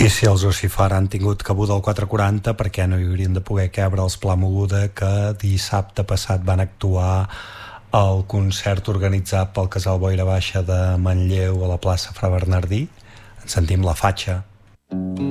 si els Ocifar han tingut cabuda al 440, perquè no hi haurien de poder cabre els Pla Moguda, que dissabte passat van actuar al concert organitzat pel Casal Boira Baixa de Manlleu a la plaça Fra Bernardí. En sentim la fatxa.